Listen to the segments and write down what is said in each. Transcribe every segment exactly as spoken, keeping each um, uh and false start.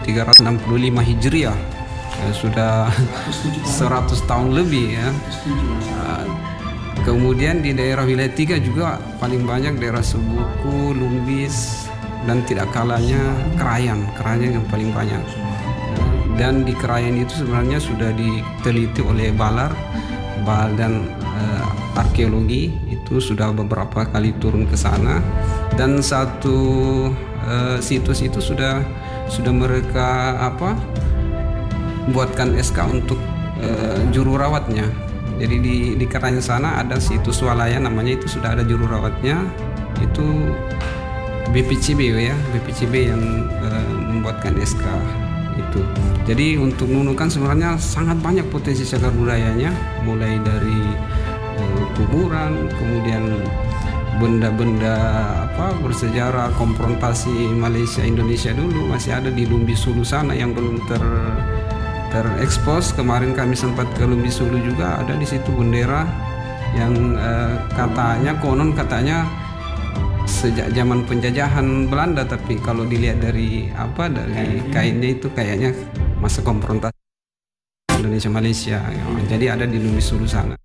tiga ratus enam puluh lima Hijriah, ya, sudah seratus tahun lebih ya. Uh, kemudian di daerah wilayah tiga juga paling banyak daerah Sebuku, Lumbis, dan tidak kalanya Krayan, Krayan yang paling banyak. Dan di Krayan itu sebenarnya sudah diteliti oleh Balar, Badan uh, Arkeologi, itu sudah beberapa kali turun ke sana, dan satu uh, situs itu sudah sudah mereka apa buatkan S K untuk uh, juru rawatnya. Jadi di di Krayan sana ada situs swalaya namanya, itu sudah ada juru rawatnya, itu B P C B ya, B P C B yang uh, membuatkan S K itu. Jadi untuk Nunukan sebenarnya sangat banyak potensi cagar budayanya, mulai dari uh, kuburan, kemudian benda-benda apa bersejarah, konfrontasi Malaysia Indonesia dulu masih ada di Lumbis Sulu sana yang belum ter terekspos. Kemarin kami sempat ke Lumbis Sulu juga, ada di situ bendera yang uh, katanya konon katanya sejak zaman penjajahan Belanda, tapi kalau dilihat dari apa dari kainnya itu kayaknya masa konfrontasi Indonesia Malaysia ya. Jadi ada di Lumbis Sulu sana,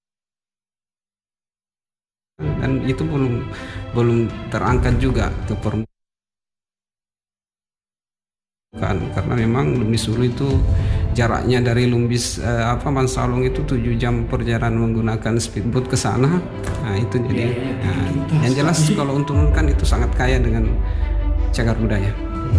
dan itu belum belum terangkat juga ke permukaan karena memang Lumbis Sulu itu jaraknya dari Lumbis eh, apa Mansalong itu tujuh jam perjalanan menggunakan speedboat ke sana. Nah itu jadi nah, yang jelas kalau untuk Nunukan itu sangat kaya dengan cagar budaya.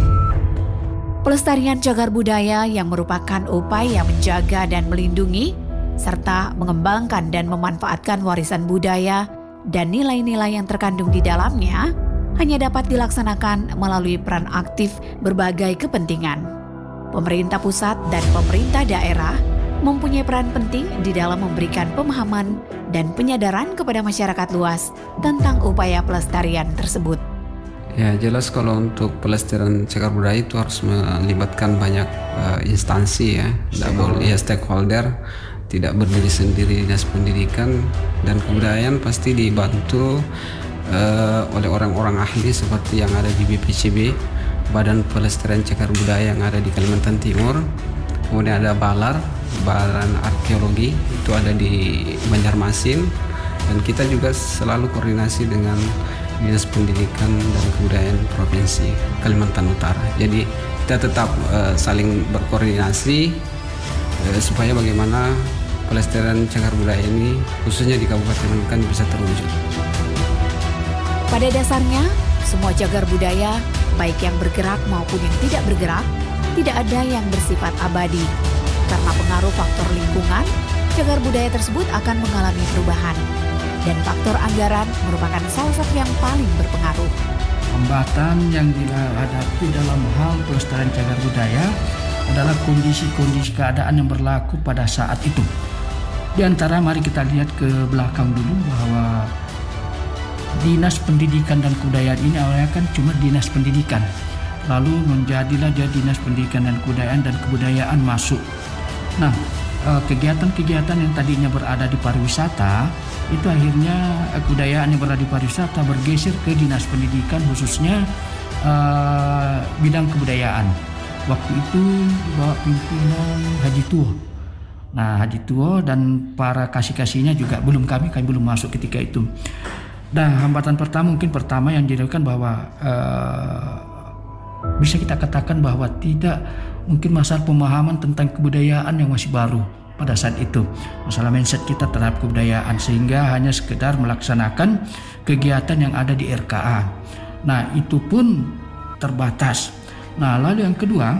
Pelestarian cagar budaya yang merupakan upaya menjaga dan melindungi serta mengembangkan dan memanfaatkan warisan budaya dan nilai-nilai yang terkandung di dalamnya hanya dapat dilaksanakan melalui peran aktif berbagai kepentingan. Pemerintah pusat dan pemerintah daerah mempunyai peran penting di dalam memberikan pemahaman dan penyadaran kepada masyarakat luas tentang upaya pelestarian tersebut. Ya jelas kalau untuk pelestarian cagar budaya itu harus melibatkan banyak uh, instansi ya, tidak boleh ya stakeholder, tidak berdiri sendiri. Dinas Pendidikan dan Kebudayaan pasti dibantu uh, oleh orang-orang ahli seperti yang ada di B P C B, Badan Pelestarian Cagar Budaya yang ada di Kalimantan Timur. Kemudian ada Balar, Badan Arkeologi, itu ada di Banjarmasin, dan kita juga selalu koordinasi dengan Dinas Pendidikan dan Kebudayaan Provinsi Kalimantan Utara. Jadi kita tetap uh, saling berkoordinasi uh, supaya bagaimana pelestarian cagar budaya ini khususnya di Kabupaten Nunukan bisa terwujud. Pada dasarnya, semua cagar budaya, baik yang bergerak maupun yang tidak bergerak, tidak ada yang bersifat abadi. Karena pengaruh faktor lingkungan, cagar budaya tersebut akan mengalami perubahan. Dan faktor anggaran merupakan salah satu yang paling berpengaruh. Hambatan yang dihadapi dalam hal pelestarian cagar budaya adalah kondisi-kondisi keadaan yang berlaku pada saat itu. Di antara mari kita lihat ke belakang dulu bahwa Dinas Pendidikan dan Kebudayaan ini awalnya kan cuma Dinas Pendidikan. Lalu menjadilah jadi Dinas Pendidikan dan Kebudayaan dan Kebudayaan masuk. Nah, kegiatan-kegiatan yang tadinya berada di pariwisata itu akhirnya kebudayaan yang berada di pariwisata bergeser ke Dinas Pendidikan, khususnya uh, bidang kebudayaan. Waktu itu di bawah pimpinan Haji Tuo. Nah, Haji Tuo dan para kasih-kasihnya juga belum kami, kami belum masuk ketika itu. Nah, hambatan pertama mungkin pertama yang dilakukan bahwa uh, bisa kita katakan bahwa tidak mungkin masalah pemahaman tentang kebudayaan yang masih baru pada saat itu, masalah mindset kita terhadap kebudayaan, sehingga hanya sekedar melaksanakan kegiatan yang ada di R K A. Nah, itu pun terbatas. Nah, lalu yang kedua,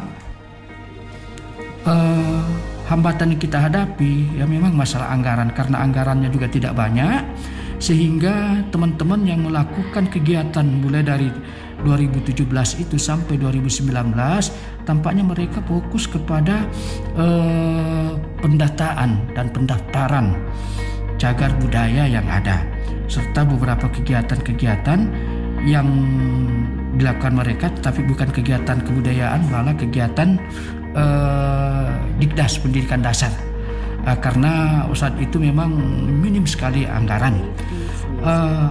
eh, hambatan yang kita hadapi ya memang masalah anggaran, karena anggarannya juga tidak banyak, sehingga teman-teman yang melakukan kegiatan mulai dari dua ribu tujuh belas itu sampai dua ribu sembilan belas tampaknya mereka fokus kepada eh, pendataan dan pendaftaran cagar budaya yang ada, serta beberapa kegiatan-kegiatan yang dilakukan mereka, tetapi bukan kegiatan kebudayaan, malah kegiatan eh, Dikdas pendidikan dasar, eh, karena saat itu memang minim sekali anggaran. Eh,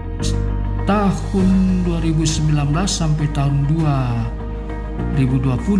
tahun dua ribu sembilan belas sampai tahun dua ribu dua puluh